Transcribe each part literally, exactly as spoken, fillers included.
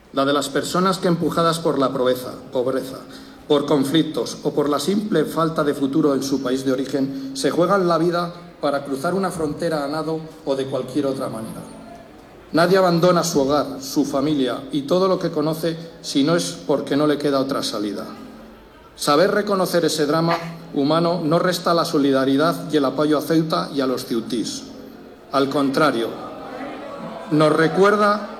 la de las personas que, empujadas por la pobreza, pobreza, por conflictos o por la simple falta de futuro en su país de origen, se juegan la vida para cruzar una frontera a nado o de cualquier otra manera. Nadie abandona su hogar, su familia y todo lo que conoce si no es porque no le queda otra salida. Saber reconocer ese drama humano no resta la solidaridad y el apoyo a Ceuta y a los ceutís. Al contrario, nos recuerda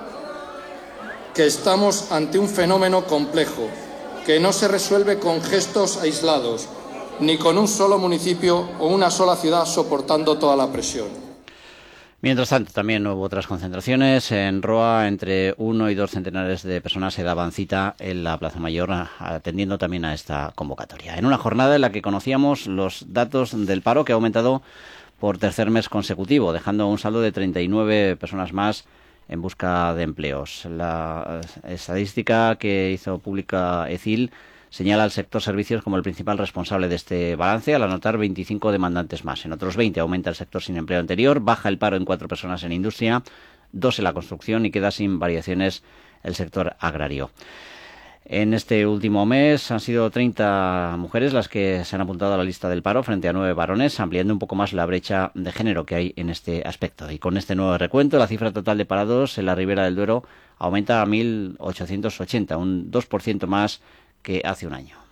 que estamos ante un fenómeno complejo, que no se resuelve con gestos aislados, ni con un solo municipio o una sola ciudad soportando toda la presión. Mientras tanto, también hubo otras concentraciones. En Roa, entre uno y dos centenares de personas se daban cita en la Plaza Mayor, atendiendo también a esta convocatoria. En una jornada en la que conocíamos los datos del paro, que ha aumentado por tercer mes consecutivo, dejando un saldo de treinta y nueve personas más en busca de empleos. La estadística que hizo pública E C I L señala al sector servicios como el principal responsable de este balance, al anotar veinticinco demandantes más. En otros veinte aumenta el sector sin empleo anterior, baja el paro en cuatro personas en industria, dos en la construcción y queda sin variaciones el sector agrario. En este último mes han sido treinta mujeres las que se han apuntado a la lista del paro frente a nueve varones, ampliando un poco más la brecha de género que hay en este aspecto. Y con este nuevo recuento, la cifra total de parados en la Ribera del Duero aumenta a mil ochocientos ochenta, un dos por ciento más que hace un año.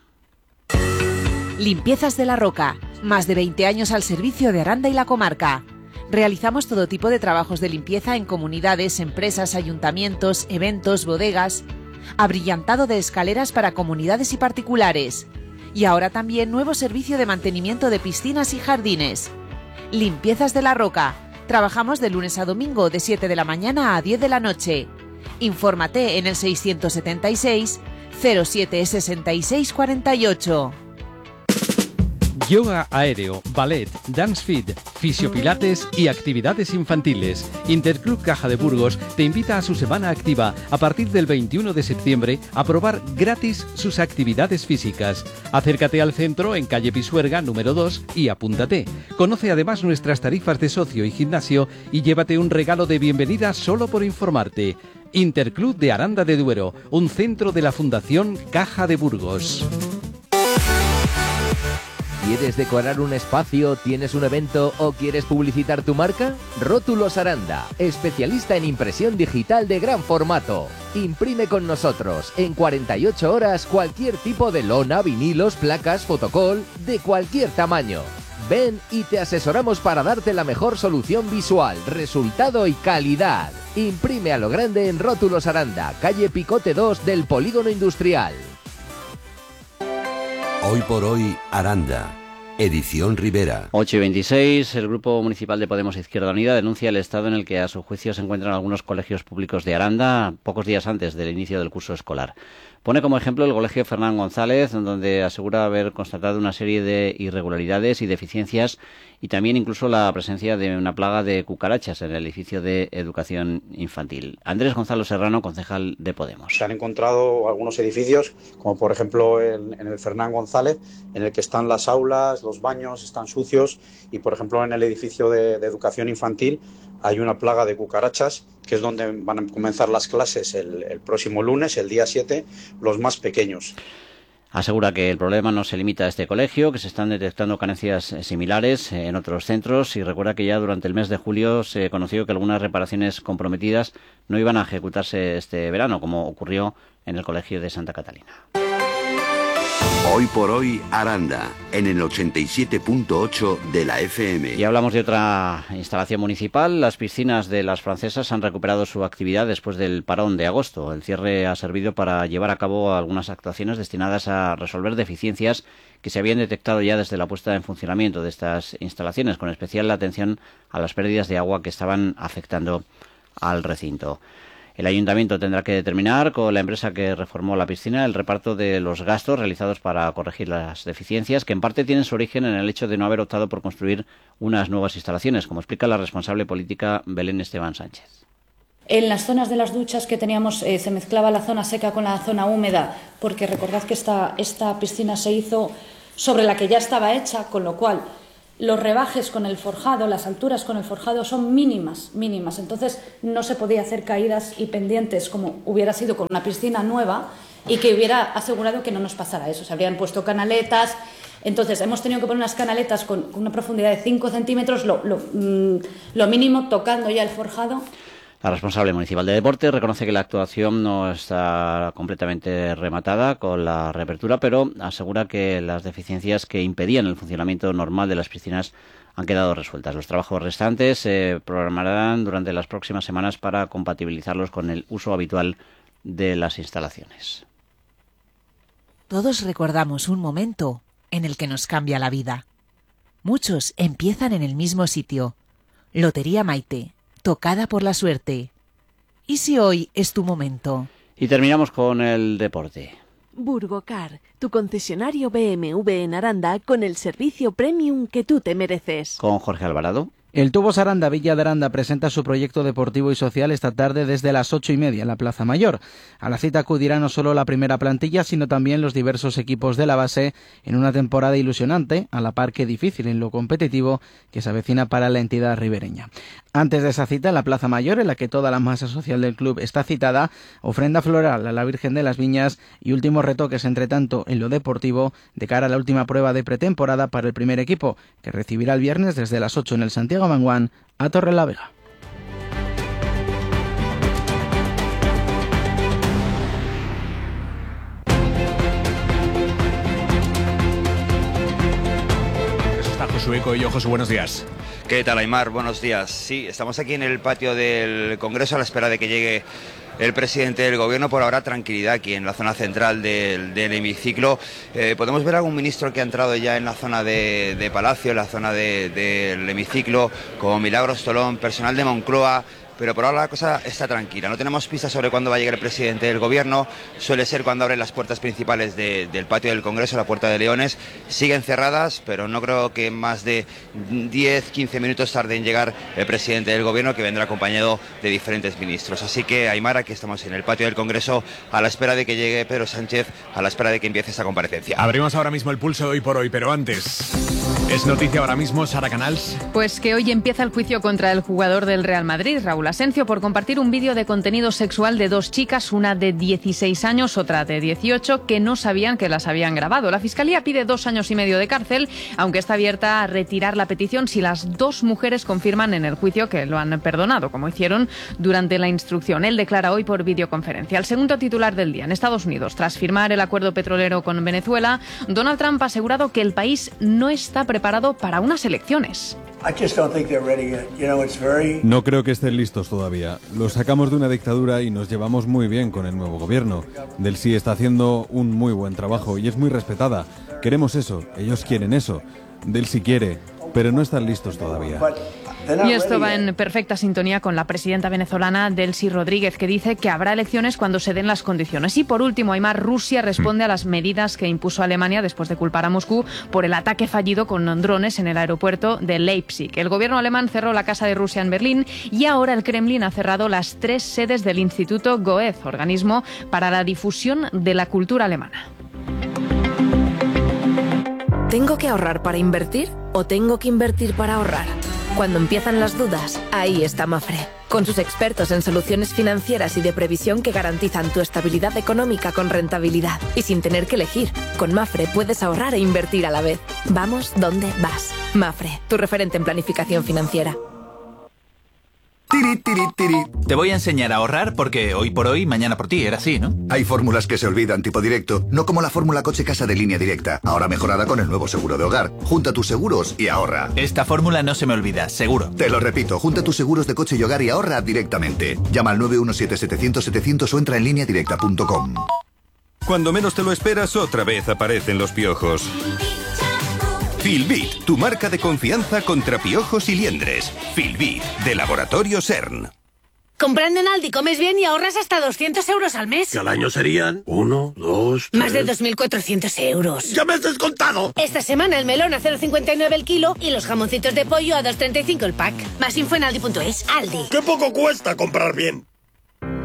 Limpiezas de la Roca, más de veinte años al servicio de Aranda y la comarca. Realizamos todo tipo de trabajos de limpieza en comunidades, empresas, ayuntamientos, eventos, bodegas, abrillantado de escaleras para comunidades y particulares. Y ahora también nuevo servicio de mantenimiento de piscinas y jardines. Limpiezas de la Roca. Trabajamos de lunes a domingo de siete de la mañana a diez de la noche. Infórmate en el seiscientos setenta y seis cero siete sesenta y seis cuarenta y ocho. Yoga aéreo, ballet, dance fit, fisiopilates y actividades infantiles. Interclub Caja de Burgos te invita a su semana activa a partir del veintiuno de septiembre a probar gratis sus actividades físicas. Acércate al centro en calle Pisuerga número dos y apúntate. Conoce además nuestras tarifas de socio y gimnasio y llévate un regalo de bienvenida solo por informarte. Interclub de Aranda de Duero, un centro de la Fundación Caja de Burgos. ¿Quieres decorar un espacio, tienes un evento o quieres publicitar tu marca? Rótulos Aranda, especialista en impresión digital de gran formato. Imprime con nosotros en cuarenta y ocho horas cualquier tipo de lona, vinilos, placas, fotocol, de cualquier tamaño. Ven y te asesoramos para darte la mejor solución visual, resultado y calidad. Imprime a lo grande en Rótulos Aranda, calle Picote dos del Polígono Industrial. Hoy por hoy, Aranda. Edición Rivera. ocho y veintiséis, el Grupo Municipal de Podemos Izquierda Unida denuncia el estado en el que a su juicio se encuentran algunos colegios públicos de Aranda pocos días antes del inicio del curso escolar. Pone como ejemplo el Colegio Fernán González, donde asegura haber constatado una serie de irregularidades y deficiencias y también incluso la presencia de una plaga de cucarachas en el edificio de educación infantil. Andrés Gonzalo Serrano, concejal de Podemos. Se han encontrado algunos edificios, como por ejemplo en, en el Fernán González, en el que están las aulas, los baños están sucios y por ejemplo en el edificio de, de educación infantil hay una plaga de cucarachas, que es donde van a comenzar las clases el, el próximo lunes, el día siete, los más pequeños. Asegura que el problema no se limita a este colegio, que se están detectando carencias similares en otros centros y recuerda que ya durante el mes de julio se conoció que algunas reparaciones comprometidas no iban a ejecutarse este verano, como ocurrió en el colegio de Santa Catalina. Hoy por hoy, Aranda, en el ochenta y siete punto ocho de la F M. Y hablamos de otra instalación municipal. Las piscinas de Las Francesas han recuperado su actividad después del parón de agosto. El cierre ha servido para llevar a cabo algunas actuaciones destinadas a resolver deficiencias que se habían detectado ya desde la puesta en funcionamiento de estas instalaciones, con especial atención a las pérdidas de agua que estaban afectando al recinto. El ayuntamiento tendrá que determinar con la empresa que reformó la piscina el reparto de los gastos realizados para corregir las deficiencias, que en parte tienen su origen en el hecho de no haber optado por construir unas nuevas instalaciones, como explica la responsable política Belén Esteban Sánchez. En las zonas de las duchas que teníamos eh, se mezclaba la zona seca con la zona húmeda, porque recordad que esta, esta piscina se hizo sobre la que ya estaba hecha, con lo cual los rebajes con el forjado, las alturas con el forjado son mínimas, mínimas. Entonces no se podía hacer caídas y pendientes como hubiera sido con una piscina nueva y que hubiera asegurado que no nos pasara eso. Se habrían puesto canaletas. Entonces hemos tenido que poner unas canaletas con una profundidad de cinco centímetros, lo, lo, lo mínimo, tocando ya el forjado. La responsable municipal de deporte reconoce que la actuación no está completamente rematada con la reapertura, pero asegura que las deficiencias que impedían el funcionamiento normal de las piscinas han quedado resueltas. Los trabajos restantes se programarán durante las próximas semanas para compatibilizarlos con el uso habitual de las instalaciones. Todos recordamos un momento en el que nos cambia la vida. Muchos empiezan en el mismo sitio. Lotería Maite, tocada por la suerte. ¿Y si hoy es tu momento? Y terminamos con el deporte. Burgocar, tu concesionario B M W en Aranda con el servicio premium que tú te mereces. Con Jorge Alvarado. El Tubos Aranda Villa de Aranda presenta su proyecto deportivo y social esta tarde desde las ocho y media en la Plaza Mayor. A la cita acudirá no solo la primera plantilla, sino también los diversos equipos de la base en una temporada ilusionante, a la par que difícil en lo competitivo que se avecina para la entidad ribereña. Antes de esa cita, en la Plaza Mayor, en la que toda la masa social del club está citada, ofrenda floral a la Virgen de las Viñas y últimos retoques, entre tanto, en lo deportivo, de cara a la última prueba de pretemporada para el primer equipo, que recibirá el viernes desde las ocho en el Santiago Manguán a Torrelavega. Eso está Josué Coello. Josu, buenos días. ¿Qué tal, Aymar? Buenos días. Sí, estamos aquí en el patio del Congreso a la espera de que llegue el presidente del Gobierno. Por ahora, tranquilidad aquí en la zona central del, del hemiciclo. Eh, podemos ver algún ministro que ha entrado ya en la zona de, de Palacio, en la zona de, del hemiciclo, como Milagros Tolón, personal de Moncloa. Pero por ahora la cosa está tranquila. No tenemos pistas sobre cuándo va a llegar el presidente del Gobierno. Suele ser cuando abren las puertas principales de, del patio del Congreso, la Puerta de Leones. Siguen cerradas, pero no creo que más de diez, quince minutos tarde en llegar el presidente del Gobierno, que vendrá acompañado de diferentes ministros. Así que, Aymar, aquí estamos en el patio del Congreso a la espera de que llegue Pedro Sánchez, a la espera de que empiece esta comparecencia. Abrimos ahora mismo el pulso de Hoy por Hoy, pero antes... Es noticia ahora mismo, Sara Canals. Pues que hoy empieza el juicio contra el jugador del Real Madrid, Raúl Asencio, por compartir un vídeo de contenido sexual de dos chicas, una de dieciséis años, otra de dieciocho, que no sabían que las habían grabado. La Fiscalía pide dos años y medio de cárcel, aunque está abierta a retirar la petición si las dos mujeres confirman en el juicio que lo han perdonado, como hicieron durante la instrucción. Él declara hoy por videoconferencia. El segundo titular del día. En Estados Unidos, tras firmar el acuerdo petrolero con Venezuela, Donald Trump ha asegurado que el país no está preparado preparado para unas elecciones. No creo que estén listos todavía. Los sacamos de una dictadura y nos llevamos muy bien con el nuevo gobierno. Delcy está haciendo un muy buen trabajo y es muy respetada. Queremos eso, ellos quieren eso. Delcy quiere, pero no están listos todavía. Y esto va en perfecta sintonía con la presidenta venezolana Delcy Rodríguez, que dice que habrá elecciones cuando se den las condiciones. Y por último, Aymar, Rusia responde a las medidas que impuso Alemania después de culpar a Moscú por el ataque fallido con drones en el aeropuerto de Leipzig. El gobierno alemán cerró la Casa de Rusia en Berlín y ahora el Kremlin ha cerrado las tres sedes del Instituto Goethe, organismo para la difusión de la cultura alemana. ¿Tengo que ahorrar para invertir o tengo que invertir para ahorrar? Cuando empiezan las dudas, ahí está Mafre, con sus expertos en soluciones financieras y de previsión que garantizan tu estabilidad económica con rentabilidad y sin tener que elegir. Con Mafre puedes ahorrar e invertir a la vez. Vamos donde vas. Mafre, tu referente en planificación financiera. Tiri, tiri, tiri. Te voy a enseñar a ahorrar porque hoy por hoy, mañana por ti, era así, ¿no? Hay fórmulas que se olvidan, tipo directo, no como la fórmula coche casa de Línea Directa, ahora mejorada con el nuevo seguro de hogar. Junta tus seguros y ahorra. Esta fórmula no se me olvida, seguro. Te lo repito, junta tus seguros de coche y hogar y ahorra directamente. Llama al nueve uno siete, setecientos, setecientos o entra en línea directa punto com. Cuando menos te lo esperas, otra vez aparecen los piojos. Filbit, tu marca de confianza contra piojos y liendres. Filbit, de Laboratorio CERN. Comprando en Aldi comes bien y ahorras hasta doscientos euros al mes. Que al año serían uno, dos, tres... Más de dos mil cuatrocientos euros. ¡Ya me has descontado! Esta semana el melón a cero coma cincuenta y nueve el kilo y los jamoncitos de pollo a dos coma treinta y cinco el pack. Más info en aldi punto es. Aldi. ¡Qué poco cuesta comprar bien!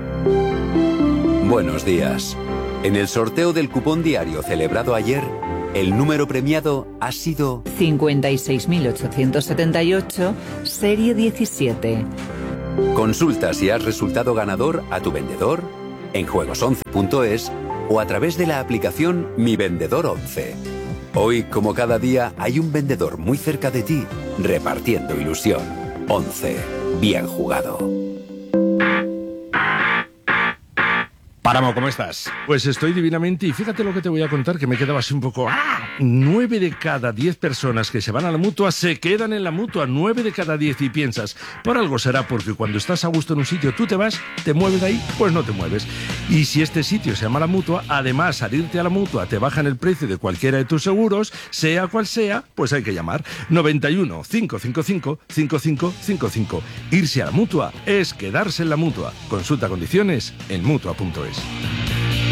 Buenos días. En el sorteo del cupón diario celebrado ayer, El número premiado ha sido cincuenta y seis mil ochocientos setenta y ocho, serie diecisiete. Consulta si has resultado ganador a tu vendedor, en juegos once punto es o a través de la aplicación Mi Vendedor once. Hoy, como cada día, hay un vendedor muy cerca de ti, repartiendo ilusión. once. Bien jugado. Páramo, ¿cómo estás? Pues estoy divinamente y fíjate lo que te voy a contar, que me quedaba así un poco... ¡Ah! Nueve de cada diez personas que se van a la Mutua se quedan en la Mutua. Nueve de cada diez. Y piensas, por algo será, porque cuando estás a gusto en un sitio, tú te vas, te mueves de ahí, pues no te mueves. Y si este sitio se llama la Mutua, además, al irte a la Mutua te bajan el precio de cualquiera de tus seguros, sea cual sea, pues hay que llamar. noventa y uno, cinco cinco cinco, cinco cinco cinco cinco. Irse a la Mutua es quedarse en la Mutua. Consulta condiciones en mutua punto es.